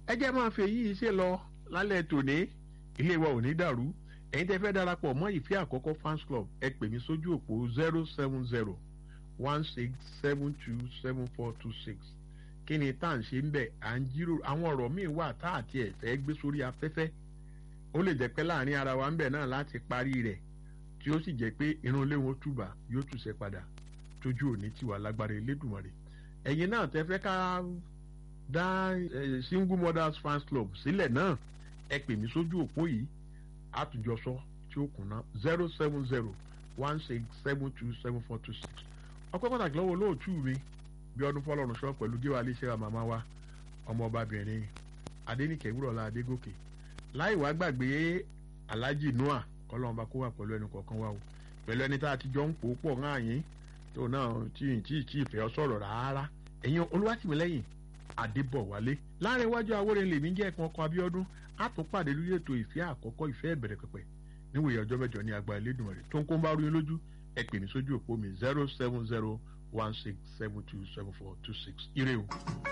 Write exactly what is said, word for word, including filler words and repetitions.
ẹ jẹ́ máa fi èyí ṣe lọ lálẹ́ tòní ilé wa ò ní dàrú ẹ̀yin tẹ́ fẹ́ darapọ̀ mọ́ ìfẹ́ àkọ́kọ́ fans club ẹ pè mí sójú òpó zero seven zero one six seven two seven four two six kí ni tá à ń ṣe ń bẹ̀ à ń jíròrò àwọn ọ̀rọ̀ míì wà tá àti ẹ̀ fẹ́ gbé sórí afẹ́fẹ́ ó lè jẹ́ pé láàrin ara wa ń bẹ̀ náà láti parí rẹ̀ tí ó sì jẹ́ pé irun ilé wọn túbà yóò túṣẹ́ padà tójú òní tiwa lágbára Elédùmarè ẹ̀yin náà tẹ́ fẹ́ ká dá single mothers fans club sílẹ̀ náà ẹ pè mí sójú òpó yìí àtúnjọsọ tí ó kùnà zero seven zero one six seven two seven four two six ọpẹ́ pàtàkì lọ́wọ́ olóòtú mi bí ọdún fọlọ́run sọ pẹ̀lú gíwá iléeṣẹ́ màmá wa ọmọọbabìnrin Adéníkẹ́ Wúrọ̀lá Adégòkè láì wá gbàgbé Alhaji Noah kọ́lọ́mọba kó wà pẹ̀lú ẹnì kọ̀ọ̀kan wa o pẹ̀lú ẹni tá a ti jọ ń pò ó pọ̀ ńlá yín tó náà tí tí tí ìfẹ́ sọ̀rọ̀ rárá ẹ̀yin Olúwatìmílẹ́yìn Adébọ̀wálé láàrin iwájú Awórẹ̀ lèmi jẹ́ ẹ̀kan ọkọ̀ Abíọ́dún á tún pàdé lórí ètò ìfẹ́ àkọ́kọ́ ìfẹ́ ìbẹ̀rẹ̀ pẹ̀pẹ̀ níwòye ọjọ́ mẹ́jọ ní agbára Elédùmarè tó ń kó ń bá rúyìn lójú ẹ pè mí sójú òpó mi zero seven zero one six seven two seven four two six ire o.